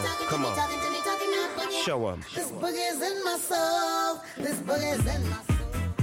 Come on. Show 'em. This boogie's in my soul. This boogie's in my soul.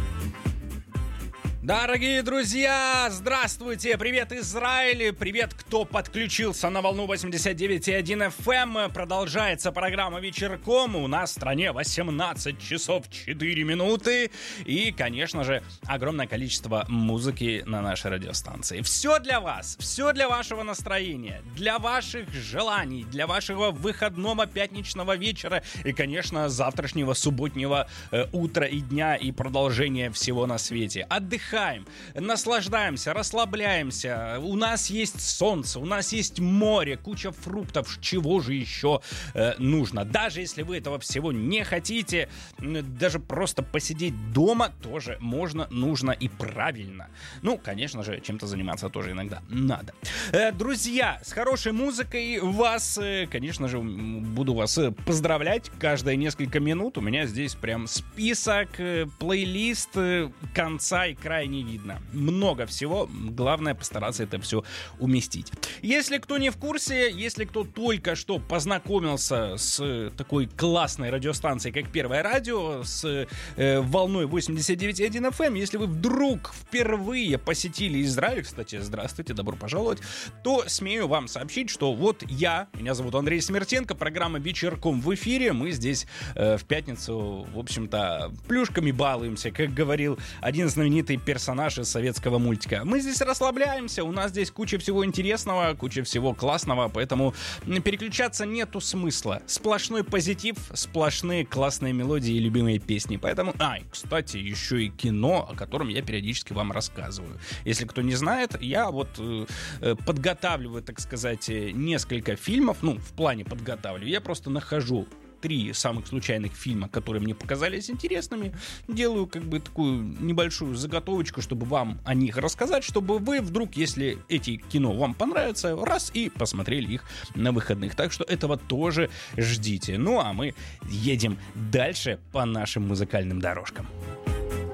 Дорогие друзья, здравствуйте! Привет, Израиль! Привет, кто подключился на волну 89,1 FM. Продолжается программа «Вечерком». У нас в стране 18 часов 4 минуты. И, конечно же, огромное количество музыки на нашей радиостанции. Все для вас, все для вашего настроения, для ваших желаний, для вашего выходного пятничного вечера и, конечно, завтрашнего субботнего утра и дня и продолжения всего на свете. Отдыхаем, наслаждаемся, расслабляемся. У нас есть солнце, у нас есть море, куча фруктов. Чего же еще нужно? Даже если вы этого всего не хотите, даже просто посидеть дома тоже можно, нужно и правильно. Ну, конечно же, чем-то заниматься тоже иногда надо. Друзья, с хорошей музыкой вас, конечно же, буду вас поздравлять каждые несколько минут. У меня здесь прям список, плейлист конца и края не видно. Много всего. Главное постараться это все уместить. Если кто не в курсе, если кто только что познакомился с такой классной радиостанцией, как Первое радио, с волной 89,1 FM, если вы вдруг впервые посетили Израиль, кстати, здравствуйте, добро пожаловать, то смею вам сообщить, что вот меня зовут Андрей Смертенко, программа «Вечерком» в эфире. Мы здесь в пятницу, в общем-то, плюшками балуемся, как говорил один знаменитый персонаж из советского мультика. Мы здесь расслабляемся, у нас здесь куча всего интересного, куча всего классного, поэтому переключаться нету смысла. Сплошной позитив, сплошные классные мелодии и любимые песни. Поэтому, кстати, еще и кино, о котором я периодически вам рассказываю. Если кто не знает, я вот подготавливаю, так сказать, несколько фильмов, в плане подготавливаю. Я просто нахожу 3 самых случайных фильма, которые мне показались интересными, делаю как бы такую небольшую заготовочку, чтобы вам о них рассказать, чтобы вы вдруг, если эти кино вам понравятся, раз и посмотрели их на выходных. Так что этого тоже ждите. Ну а мы едем дальше по нашим музыкальным дорожкам.